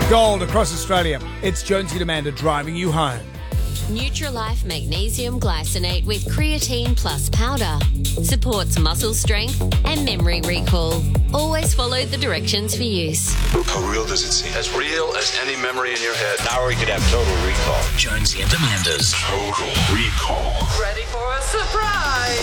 Gold across Australia. It's Jonesy and Amanda driving you home. Nutrilife Magnesium Glycinate with creatine plus powder supports muscle strength and memory recall. Always follow the directions for use. How real does it seem? As real as any memory in your head. Now we could have total recall. Jonesy and Amanda's Total Recall. Ready for a surprise?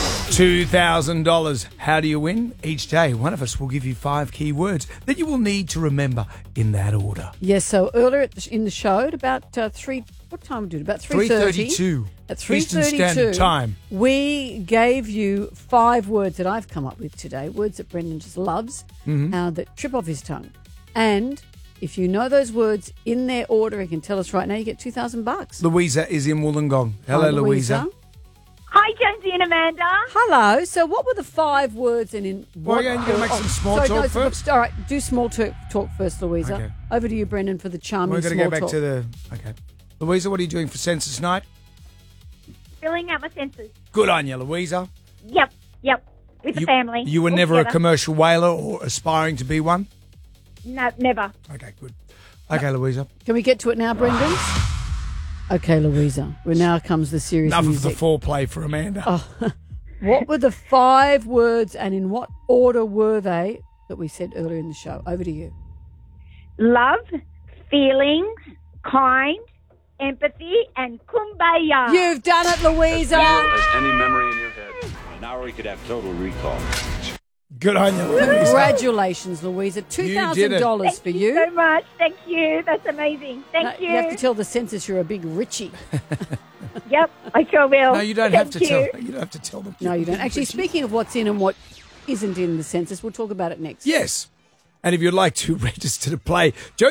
$2,000. How do you win? Each day, one of us will give you 5 key words that you will need to remember in that order. Yes, so earlier in the show at about 3... What time did it? About 3:32. At 3:32. Eastern Standard Time. We gave you 5 words that I've come up with today, words that Brendan just loves, that trip off his tongue. And if you know those words in their order, he can tell us right now, you get $2,000. Louisa is in Wollongong. Hello, Hi, Louisa. Hi, Jonesy and Amanda. Hello. So what were the 5 words and in what... Well, yeah, you're going to make some small talk first? All right, do small talk first, Louisa. Okay. Over to you, Brendan, for the charming We're going to small go back talk. to the... Okay. Louisa, what are you doing for census night? Filling out my senses. Good on you, Louisa. Yep. With the family. You were all never a together. commercial whaler or aspiring to be one? No, never. Okay, good. Okay, Louisa. Can we get to it now, Brendan? Okay, Louisa. Well, now comes the serious Enough music. of the foreplay for Amanda. What were the 5 words and in what order were they that we said earlier in the show? Over to you. Love, feelings, kind, empathy, and kumbaya. You've done it, Louisa. As any memory in your head. Now we could have total recall. Good on you, Louisa. Congratulations, Louisa. $2,000 for Thank you. you so much. Thank you. That's amazing. Thank No, you. You have to tell the census you're a big Richie. Yep, I sure will. No, you don't have to Thank tell. you. You don't have to tell them. No, you don't. Actually, speaking of what's in and what isn't in the census, we'll talk about it next. Yes. And if you'd like to register to play,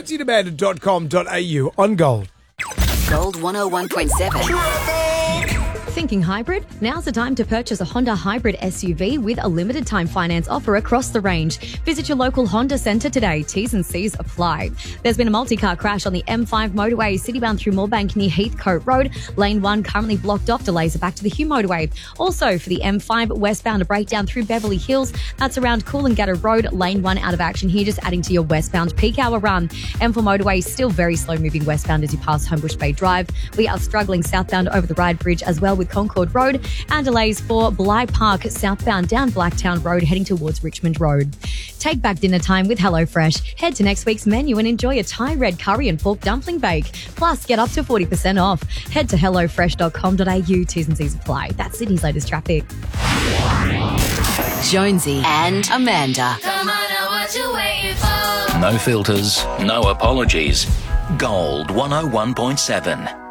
jonesyandamanda.com.au on Gold. Gold 101.7. Thinking hybrid? Now's the time to purchase a Honda hybrid SUV with a limited time finance offer across the range. Visit your local Honda centre today. T's and C's apply. There's been a multi-car crash on the M5 motorway, citybound through Moorebank near Heathcote Road. Lane 1 currently blocked off. Delays are back to the Hume motorway. Also, for the M5 westbound, a breakdown through Beverly Hills. That's around Coolangatta Road. Lane 1 out of action here, just adding to your westbound peak hour run. M4 motorway still very slow moving westbound as you pass Homebush Bay Drive. We are struggling southbound over the Ryde Bridge as well with Concord Road, and delays for Bligh Park southbound down Blacktown Road heading towards Richmond Road. Take back dinner time with HelloFresh. Head to next week's menu and enjoy a Thai red curry and pork dumpling bake. Plus, get up to 40% off. Head to hellofresh.com.au. T's and C's apply. That's Sydney's latest traffic. Jonesy and Amanda. Come on, now what you waiting for? No filters, no apologies. Gold 101.7.